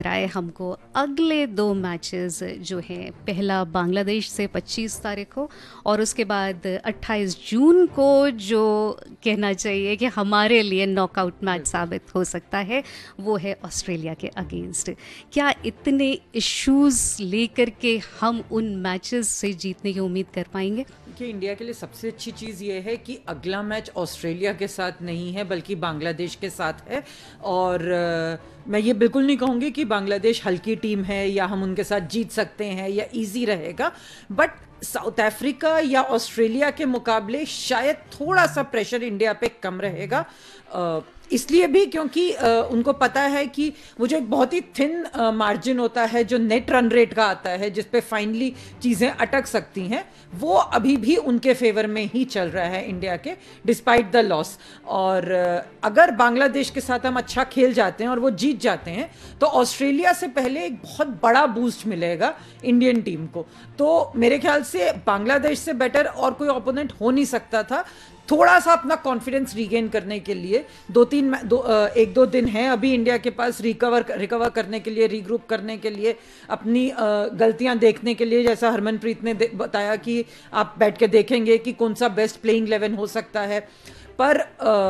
राय हमको अगले 2 मैचेस जो हैं, पहला बांग्लादेश से 25 तारीख को और उसके बाद 28 जून को, जो कहना चाहिए कि हमारे लिए नॉकआउट मैच साबित हो सकता है, वो है ऑस्ट्रेलिया के अगेंस्ट। क्या इतने इश्यूज लेकर के हम उन मैचेस से जीतने की उम्मीद कर पाएंगे? कि इंडिया के लिए सबसे अच्छी चीज़ ये है कि अगला मैच ऑस्ट्रेलिया के साथ नहीं है बल्कि बांग्लादेश के साथ है। और मैं ये बिल्कुल नहीं कहूँगी कि बांग्लादेश हल्की टीम है या हम उनके साथ जीत सकते हैं या इजी रहेगा, बट साउथ अफ्रीका या ऑस्ट्रेलिया के मुकाबले शायद थोड़ा सा प्रेशर इंडिया पे कम रहेगा। इसलिए भी क्योंकि उनको पता है कि वो जो एक बहुत ही थिन मार्जिन होता है जो नेट रन रेट का आता है, जिस पे फाइनली चीज़ें अटक सकती हैं, वो अभी भी उनके फेवर में ही चल रहा है इंडिया के, डिस्पाइट द लॉस। और अगर बांग्लादेश के साथ हम अच्छा खेल जाते हैं और वो जीत जाते हैं तो ऑस्ट्रेलिया से पहले एक बहुत बड़ा बूस्ट मिलेगा इंडियन टीम को। तो मेरे ख्याल से बांग्लादेश से बेटर और कोई ओपोनेंट हो नहीं सकता था। थोड़ा सा अपना कॉन्फिडेंस रीगेन करने के लिए 1-2 दिन हैं अभी इंडिया के पास रिकवर करने के लिए, रीग्रुप करने के लिए, अपनी गलतियां देखने के लिए। जैसा हरमनप्रीत ने बताया कि आप बैठ के देखेंगे कि कौन सा बेस्ट प्लेइंग 11 हो सकता है, पर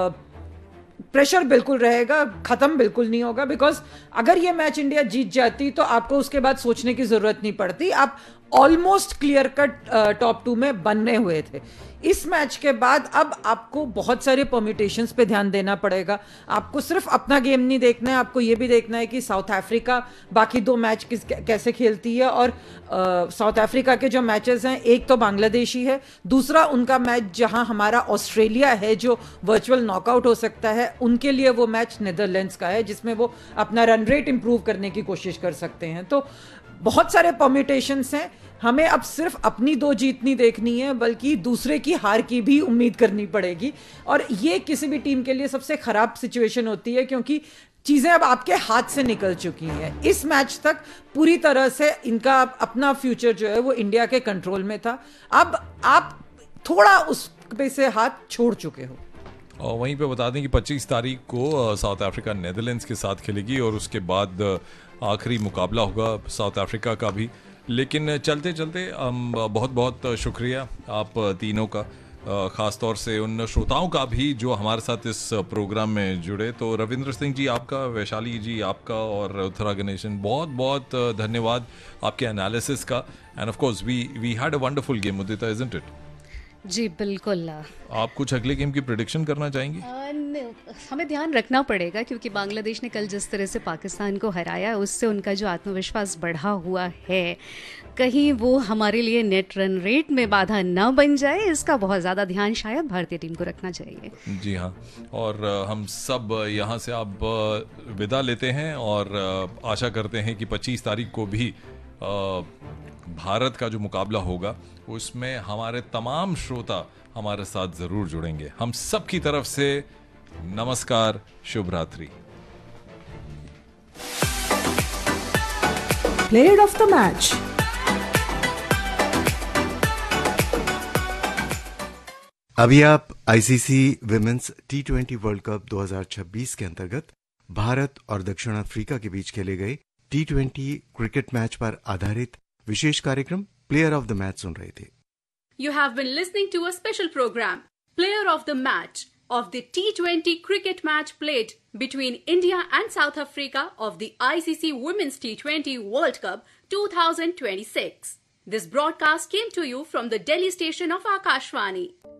प्रेशर बिल्कुल रहेगा, खत्म बिल्कुल नहीं होगा। बिकॉज अगर ये मैच इंडिया जीत जाती तो आपको उसके बाद सोचने की जरूरत नहीं पड़ती, आप ऑलमोस्ट क्लियर कट टॉप 2 में बनने हुए थे। इस मैच के बाद अब आपको बहुत सारे परम्यूटेशंस पे ध्यान देना पड़ेगा। आपको सिर्फ अपना गेम नहीं देखना है, आपको ये भी देखना है कि साउथ अफ्रीका बाकी 2 मैच कैसे खेलती है। और साउथ अफ्रीका के जो मैचेस हैं, एक तो बांग्लादेशी है, दूसरा उनका मैच जहां हमारा ऑस्ट्रेलिया है जो वर्चुअल नॉकआउट हो सकता है, उनके लिए वो मैच नीदरलैंड्स का है जिसमें वो अपना रन रेट इंप्रूव करने की कोशिश कर सकते हैं। तो बहुत सारे परम्यूटेशंस हैं। हमें अब सिर्फ अपनी 2 जीत नहीं देखनी है बल्कि दूसरे की हार की भी उम्मीद करनी पड़ेगी। और ये किसी भी टीम के लिए सबसे खराब सिचुएशन होती है क्योंकि चीजें अब आपके हाथ से निकल चुकी हैं। इस मैच तक पूरी तरह से इनका अपना फ्यूचर जो है वो इंडिया के कंट्रोल में था। अब आप थोड़ा उस पे से हाथ छोड़ चुके हो। और वहीं पे बता दें कि 25 तारीख को साउथ अफ्रीका नेदरलैंड्स के साथ खेलेगी और उसके बाद आखिरी मुकाबला होगा साउथ अफ्रीका का भी। लेकिन चलते चलते बहुत बहुत शुक्रिया आप तीनों का, ख़ास तौर से उन श्रोताओं का भी जो हमारे साथ इस प्रोग्राम में जुड़े। तो रविंद्र सिंह जी आपका, वैशाली जी आपका और उत्तरा गणेशन बहुत बहुत धन्यवाद आपके एनालिसिस का। End of course we had a wonderful game, Udita, isn't it? जी बिल्कुल। आप कुछ अगले गेम की प्रेडिक्शन करना चाहेंगी? हमें ध्यान रखना पड़ेगा क्योंकि बांग्लादेश ने कल जिस तरह से पाकिस्तान को हराया, उससे उनका जो आत्मविश्वास बढ़ा हुआ है, कहीं वो हमारे लिए नेट रन रेट में बाधा न बन जाए, इसका बहुत ज़्यादा ध्यान शायद भारतीय टीम को रखना चाहिए। जी हाँ, और हम सब यहाँ से अब विदा लेते हैं और आशा करते हैं कि 25 तारीख को भी भारत का जो मुकाबला होगा उसमें हमारे तमाम श्रोता हमारे साथ जरूर जुड़ेंगे। हम सब की तरफ से नमस्कार, शुभ रात्रि। Player of the match. अभी आप ICC women's T20 world cup 2026 के अंतर्गत भारत और दक्षिण अफ्रीका के बीच खेले गए T20 क्रिकेट मैच पर आधारित विशेष कार्यक्रम प्लेयर ऑफ द मैच सुन रहे थे। You have been listening to a special program, Player of the Match, of the T20 cricket match played between India and South Africa of the ICC Women's T20 World Cup 2026. This broadcast came to you from the Delhi station of Akashvani.